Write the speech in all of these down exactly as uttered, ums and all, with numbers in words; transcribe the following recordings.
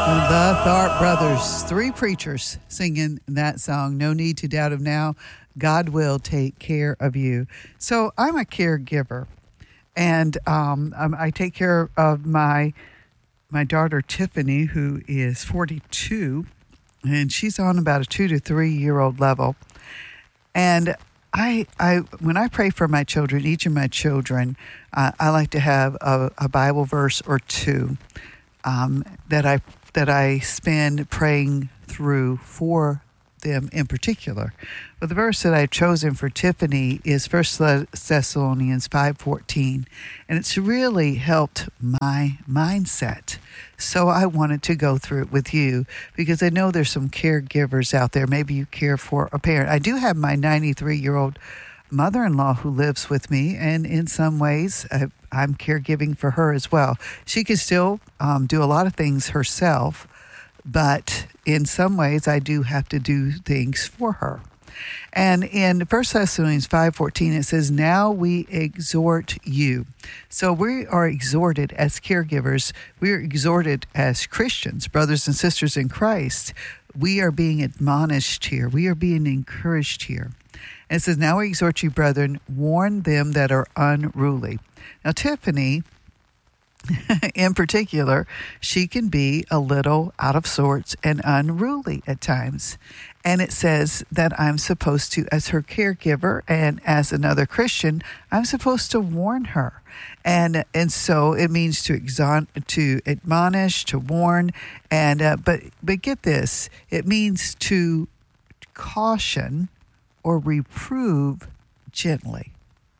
The Tharp Brothers, three preachers singing that song, No Need to Doubt Him Now, God Will Take Care of You. So I'm a caregiver, and um, I take care of my my daughter Tiffany, who is forty-two, and she's on about a two to three year old level. And I, I, when I pray for my children, each of my children, uh, I like to have a, a Bible verse or two um, that I that I spend praying through for them in particular. But the verse that I've chosen for Tiffany is First Thessalonians five fourteen, and it's really helped my mindset. So I wanted to go through it with you because I know there's some caregivers out there. Maybe you care for a parent. I do have my ninety-three-year-old mother-in-law who lives with me, and in some ways I, I'm caregiving for her as well. She can still um, do a lot of things herself, but in some ways I do have to do things for her. And in First Thessalonians five fourteen, it says, now we exhort you. So we are exhorted as caregivers. We are exhorted as Christians, brothers and sisters in Christ. We are being admonished here. We are being encouraged here. And it says, now we exhort you, brethren, warn them that are unruly. Now, Tiffany, in particular, she can be a little out of sorts and unruly at times. And it says that I'm supposed to, as her caregiver and as another Christian, I'm supposed to warn her. And and so it means to exon, to admonish, to warn, and uh, but but get this, it means to caution or reprove gently.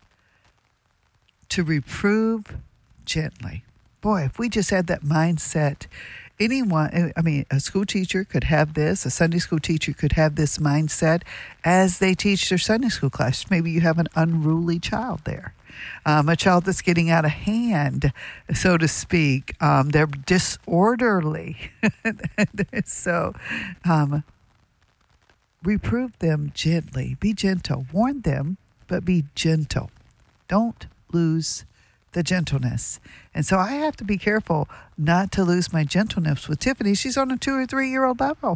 To reprove gently. Boy, if we just had that mindset, anyone, I mean, a school teacher could have this, a Sunday school teacher could have this mindset as they teach their Sunday school class. Maybe you have an unruly child there, um, a child that's getting out of hand, so to speak. Um, they're disorderly. so um, reprove them gently. Be gentle. Warn them, but be gentle. Don't lose the gentleness. And so I have to be careful not to lose my gentleness with Tiffany. She's on a two or three year old level.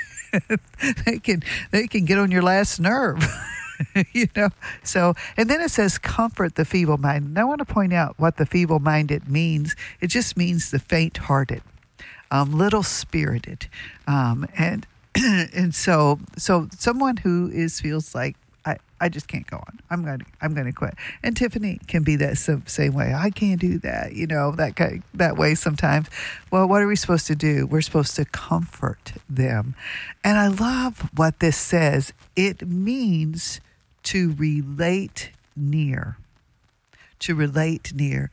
they can they can get on your last nerve. you know. So, and then it says comfort the feeble minded. And I want to point out what the feeble minded means. It just means the faint hearted, um, little spirited. Um, and and so so someone who is feels like I, I just can't go on. I'm going to I'm going to quit. And Tiffany can be that same, same way. I can't do that, you know, that kind, that way sometimes. Well, what are we supposed to do? We're supposed to comfort them. And I love what this says. It means to relate near. To relate near.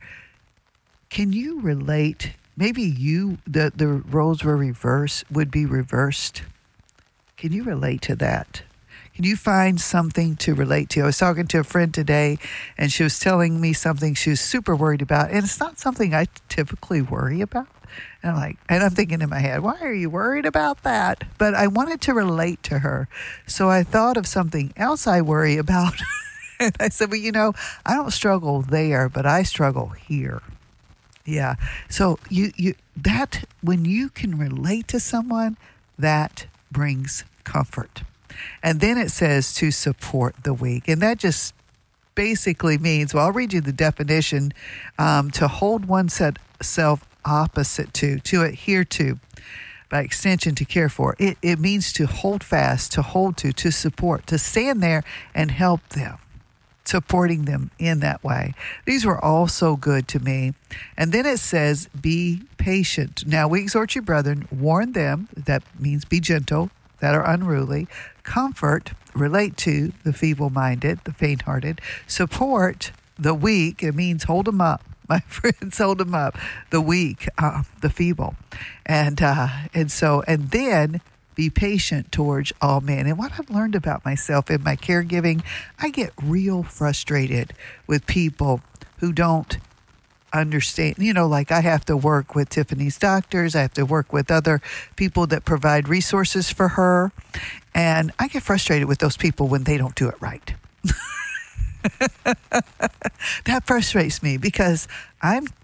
Can you relate? Maybe you the, the roles were reversed, would be reversed. Can you relate to that? Can you find something to relate to? I was talking to a friend today, and she was telling me something she was super worried about, and it's not something I typically worry about. And I'm like, and I'm thinking in my head, why are you worried about that? But I wanted to relate to her, so I thought of something else I worry about, and I said, well, you know, I don't struggle there, but I struggle here. Yeah. So you you that when you can relate to someone, that brings comfort. And then it says to support the weak. And that just basically means, well, I'll read you the definition, um, to hold oneself opposite to, to adhere to, by extension to care for. It, it means to hold fast, to hold to, to support, to stand there and help them, supporting them in that way. These were all so good to me. And then it says, be patient. Now we exhort you, brethren, warn them, that means be gentle, that are unruly, comfort, relate to the feeble-minded, the faint-hearted, support the weak. It means hold them up. My friends, hold them up. The weak, uh, the feeble. And uh, and so, and then be patient towards all men. And what I've learned about myself in my caregiving, I get real frustrated with people who don't understand, you know, like I have to work with Tiffany's doctors. I have to work with other people that provide resources for her. And I get frustrated with those people when they don't do it right. That frustrates me because I'm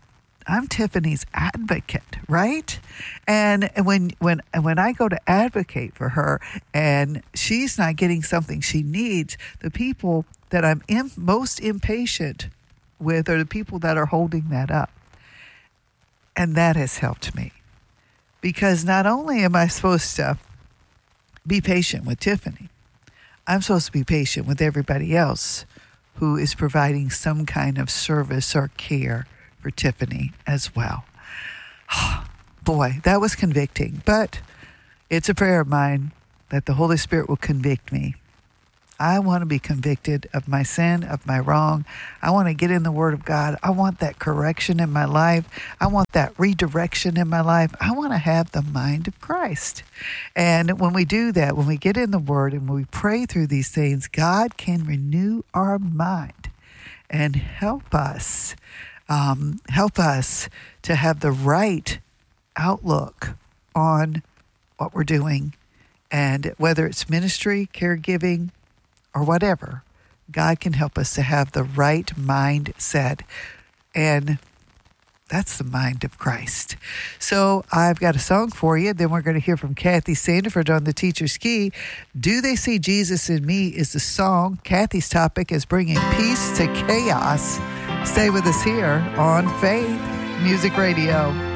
I'm Tiffany's advocate, right? And when when when I go to advocate for her and she's not getting something she needs, the people that I'm in, most impatient with are the people that are holding that up. And that has helped me. Because not only am I supposed to be patient with Tiffany, I'm supposed to be patient with everybody else who is providing some kind of service or care for Tiffany as well. Boy, that was convicting. But it's a prayer of mine that the Holy Spirit will convict me. I want to be convicted of my sin, of my wrong. I want to get in the Word of God. I want that correction in my life. I want that redirection in my life. I want to have the mind of Christ. And when we do that, when we get in the Word and we pray through these things, God can renew our mind and help us, um, help us to have the right outlook on what we're doing. And whether it's ministry, caregiving, or whatever, God can help us to have the right mindset. And that's the mind of Christ. So I've got a song for you. Then we're going to hear from Kathy Sandiford on the Teacher's Key. Do They See Jesus in Me is the song. Kathy's topic is bringing peace to chaos. Stay with us here on Faith Music Radio.